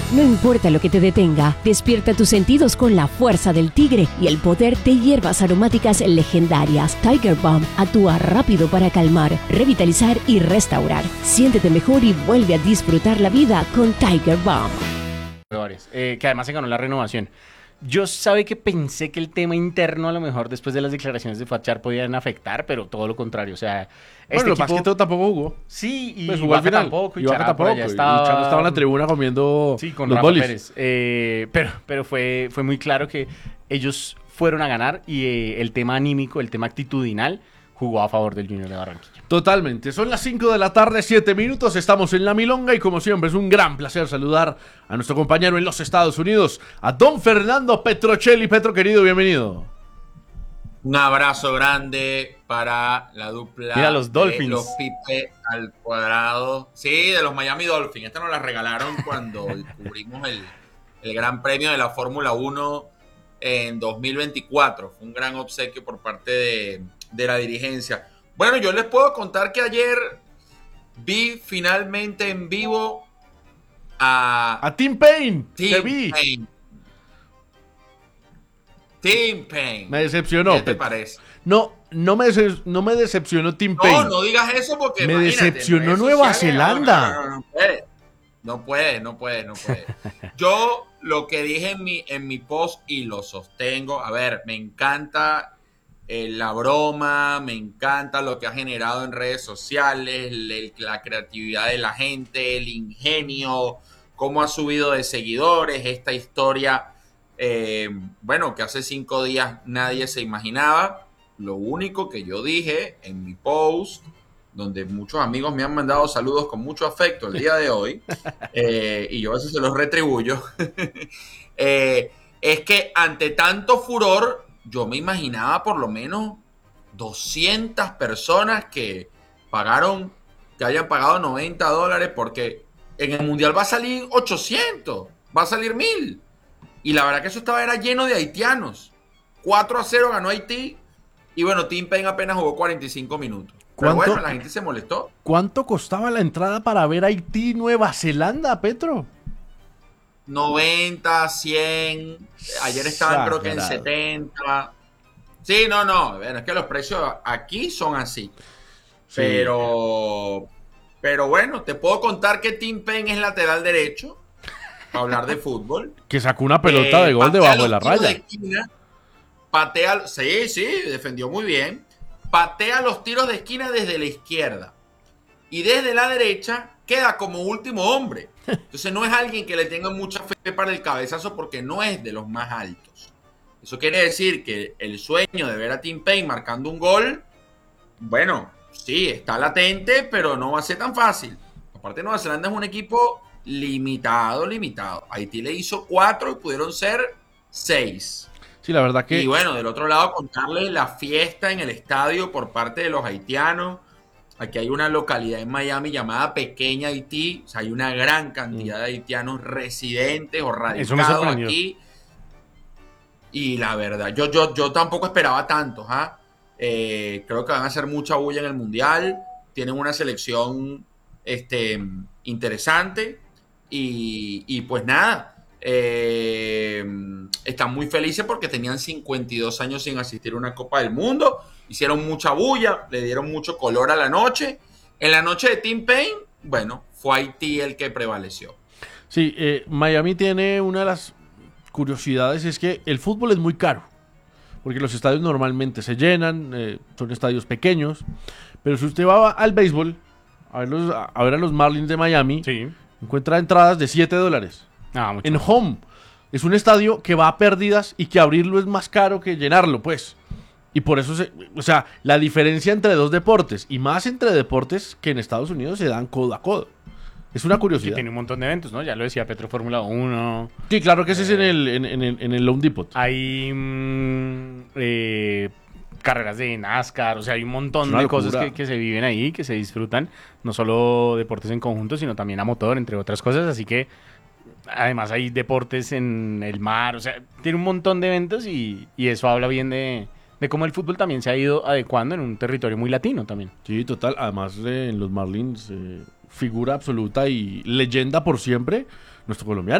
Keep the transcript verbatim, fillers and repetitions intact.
No importa lo que te detenga, despierta tus sentidos con la fuerza del tigre y el poder de hierbas aromáticas legendarias. Tiger Balm actúa rápido para calmar, revitalizar y restaurar. Siéntete mejor y vuelve a disfrutar la vida con Tiger Balm. Eh, que además se ganó la renovación. Yo sabe que pensé que el tema interno a lo mejor después de las declaraciones de Fatchar podían afectar, pero todo lo contrario, o sea... Bueno, este lo equipo... más que todo tampoco jugó. Sí, y pues jugó al final. Tampoco, y, y Vaca tampoco, y estaba... Chano estaba en la tribuna comiendo sí, con los Rafa bolis. Pérez. Eh, pero pero fue, fue muy claro que ellos fueron a ganar y eh, el tema anímico, el tema actitudinal, jugó a favor del Junior de Barranquilla. Totalmente. Son las cinco de la tarde, siete minutos. Estamos en La Milonga y como siempre es un gran placer saludar a nuestro compañero en los Estados Unidos, a don Fernando Petrocelli. Petro, querido, bienvenido. Un abrazo grande para la dupla. Mira, los Dolphins. De los Pipe al cuadrado. Sí, de los Miami Dolphins. Esta nos la regalaron cuando cubrimos el, el Gran Premio de la Fórmula uno en dos mil veinticuatro. Fue un gran obsequio por parte de, de la dirigencia. Bueno, yo les puedo contar que ayer vi finalmente en vivo a... A Tim Payne. Tim te vi. Payne. Tim Payne. Me decepcionó. ¿Qué te parece? No, no me, no me decepcionó Tim no, Payne. No, no digas eso porque me decepcionó Nueva Zelanda. No, no, no, no puede, no puede, no puede. Yo lo que dije en mi, en mi post y lo sostengo, a ver, me encanta eh, la broma, me encanta lo que ha generado en redes sociales, el, la creatividad de la gente, el ingenio, cómo ha subido de seguidores, esta historia, eh, bueno, que hace cinco días nadie se imaginaba. Lo único que yo dije en mi post, donde muchos amigos me han mandado saludos con mucho afecto el día de hoy, eh, y yo a veces se los retribuyo, eh, es que ante tanto furor, yo me imaginaba por lo menos doscientas personas que pagaron, que hayan pagado noventa dólares, porque en el Mundial va a salir ochocientos, va a salir mil. Y la verdad que eso estaba era lleno de haitianos. cuatro a cero ganó Haití. Y bueno, Tim Payne apenas jugó cuarenta y cinco minutos. Pero bueno, la gente se molestó. ¿Cuánto costaba la entrada para ver Haití, Nueva Zelanda, Petro? noventa, cien. Ayer estaban creo que en setenta. Sí, no, no. Bueno, es que los precios aquí son así. Sí. Pero, pero bueno, te puedo contar que Tim Payne es lateral derecho. Para hablar de fútbol. Que sacó una pelota eh, de gol debajo de la raya. De esquina, patea, sí, sí, defendió muy bien. Patea los tiros de esquina desde la izquierda. Y desde la derecha queda como último hombre. Entonces no es alguien que le tenga mucha fe para el cabezazo porque no es de los más altos. Eso quiere decir que el sueño de ver a Tim Payne marcando un gol, bueno, sí, está latente, pero no va a ser tan fácil. Aparte, Nueva Zelanda es un equipo limitado, limitado. Haití le hizo cuatro y pudieron ser seis. Sí, la verdad que... Y bueno, del otro lado, contarles la fiesta en el estadio por parte de los haitianos. Aquí hay una localidad en Miami llamada Pequeña Haití. O sea, hay una gran cantidad de haitianos residentes o radicados aquí. Y la verdad, yo, yo, yo tampoco esperaba tantos. ¿eh? Eh, creo que van a hacer mucha bulla en el Mundial. Tienen una selección este, interesante. Y, y pues nada, eh, están muy felices porque tenían cincuenta y dos años sin asistir a una Copa del Mundo. Hicieron mucha bulla, le dieron mucho color a la noche. En la noche de Tim Payne, bueno, fue Haití el que prevaleció. Sí, eh, Miami tiene una de las curiosidades, es que el fútbol es muy caro. Porque los estadios normalmente se llenan, eh, son estadios pequeños. Pero si usted va al béisbol, a ver, los, a ver a los Marlins de Miami, sí, encuentra entradas de siete dólares. Ah, mucho. En home. Es un estadio que va a pérdidas y que abrirlo es más caro que llenarlo, pues. Y por eso, se, o sea, la diferencia entre dos deportes, y más entre deportes que en Estados Unidos se dan codo a codo. Es una curiosidad. Que tiene un montón de eventos, ¿no? Ya lo decía Petro, Fórmula uno. Sí, claro que ese eh, es en el, en, en, en el Home Depot. Hay mmm, eh, carreras de NASCAR, o sea, hay un montón de cosas que, que se viven ahí, que se disfrutan. No solo deportes en conjunto, sino también a motor, entre otras cosas. Así que, además, hay deportes en el mar. O sea, tiene un montón de eventos y, y eso habla bien de... de cómo el fútbol también se ha ido adecuando en un territorio muy latino también. Sí, total. Además, eh, en los Marlins, eh, figura absoluta y leyenda por siempre, nuestro colombiano.